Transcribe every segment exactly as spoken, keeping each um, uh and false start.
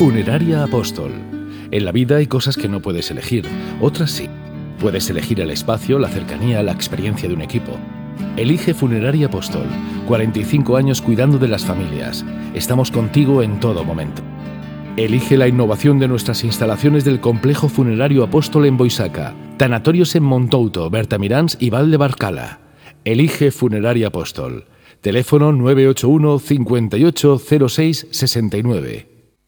Funeraria Apóstol. En la vida hay cosas que no puedes elegir, otras sí. Puedes elegir el espacio, la cercanía, la experiencia de un equipo. Elige Funeraria Apóstol. cuarenta y cinco años cuidando de las familias. Estamos contigo en todo momento. Elige la innovación de nuestras instalaciones del Complejo Funerario Apóstol en Boisaca, tanatorios en Montouto, Bertamiráns y Val de Barcala. Elige Funeraria Apóstol. Teléfono nueve ocho uno, cincuenta y ocho, cero seis, sesenta y nueve.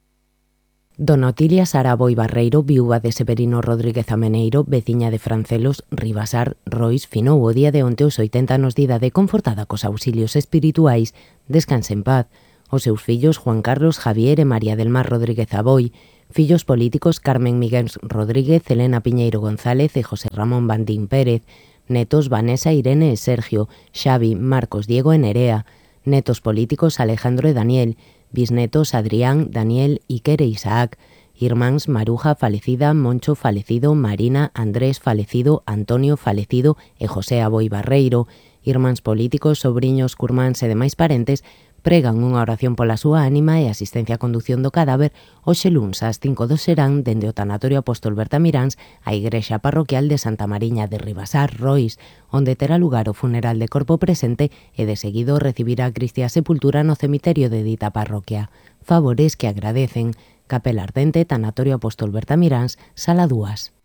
Dona Otilia Sara Boi Barreiro, viúva de Severino Rodríguez Ameneiro, veciña de Francelos, Ribasar, Rois, finou o día de onte os oitenta anos de idade confortada cos auxilios espirituais, descanse en paz. Os seus fillos Juan Carlos, Javier e María del Mar Rodríguez Aboi, fillos políticos Carmen Miguel Rodríguez, Elena Piñeiro González e José Ramón Bandín Pérez, netos Vanessa, Irene e Sergio, Xavi, Marcos, Diego e Nerea, netos políticos Alejandro e Daniel, bisnetos Adrián, Daniel, Iker e Isaac, irmáns Maruja falecida, Moncho falecido, Marina, Andrés falecido, Antonio falecido e José Aboi Barreiro, irmáns políticos, sobriños, curmáns e demais parentes, pregan unha oración pola súa ánima e asistencia a conducción do cadáver hoxe luns ás cinco do serán dende o Tanatorio Apóstol Bertamiráns á Igrexa Parroquial de Santa Mariña de Ribasar, Rois, onde terá lugar o funeral de corpo presente e de seguido recibirá a Cristia sepultura no cemiterio de dita parroquia. Favores que agradecen. Capela Ardente, Tanatorio Apóstol Bertamiráns, Sala dúas.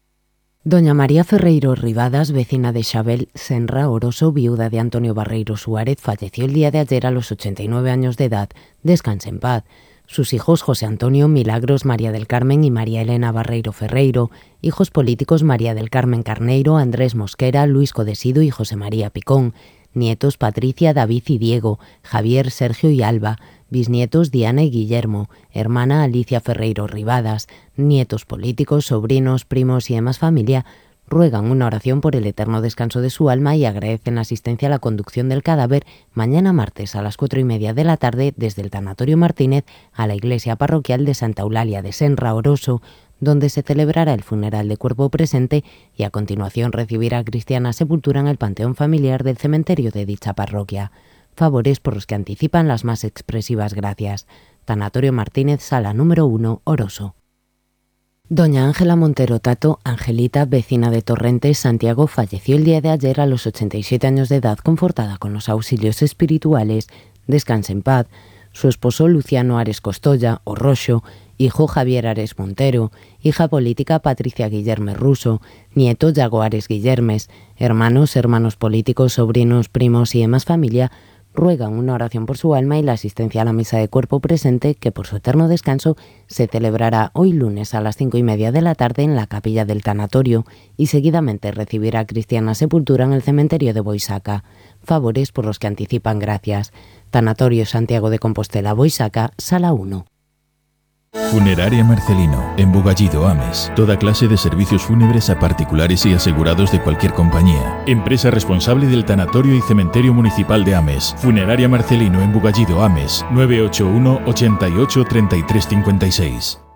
Doña María Ferreiro Rivadas, vecina de Xabel Senra Oroso, viuda de Antonio Barreiro Suárez, falleció el día de ayer a los ochenta y nueve años de edad. Descanse en paz. Sus hijos José Antonio, Milagros, María del Carmen y María Elena Barreiro Ferreiro, hijos políticos María del Carmen Carneiro, Andrés Mosquera, Luis Codesido y José María Picón, nietos Patricia, David y Diego, Javier, Sergio y Alba, bisnietos Diana y Guillermo, hermana Alicia Ferreiro Rivadas, nietos políticos, sobrinos, primos y demás familia, ruegan una oración por el eterno descanso de su alma y agradecen la asistencia a la conducción del cadáver mañana martes a las cuatro y media de la tarde desde el Tanatorio Martínez a la iglesia parroquial de Santa Eulalia de Senra Oroso, donde se celebrará el funeral de cuerpo presente y a continuación recibirá cristiana sepultura en el panteón familiar del cementerio de dicha parroquia. Favores por los que anticipan las más expresivas gracias. Tanatorio Martínez, sala número uno, Oroso. Doña Ángela Montero Tato, Angelita, vecina de Torrentes, Santiago, falleció el día de ayer a los ochenta y siete años de edad, confortada con los auxilios espirituales. Descanse en paz. Su esposo Luciano Ares Costolla, o Roxo, hijo Javier Ares Montero, hija política Patricia Guillerme Russo, nieto Yago Ares Guillermes, hermanos, hermanos políticos, sobrinos, primos y demás familia, ruegan una oración por su alma y la asistencia a la misa de cuerpo presente que por su eterno descanso se celebrará hoy lunes a las cinco y media de la tarde en la capilla del tanatorio y seguidamente recibirá cristiana sepultura en el cementerio de Boisaca. Favores por los que anticipan gracias. Tanatorio Santiago de Compostela, Boisaca, sala uno. Funeraria Marcelino, en Bugallido, Ames. Toda clase de servicios fúnebres a particulares y asegurados de cualquier compañía. Empresa responsable del Tanatorio y Cementerio Municipal de Ames. Funeraria Marcelino, en Bugallido, Ames. nueve ocho uno, ochenta y ocho, treinta y tres cincuenta y seis.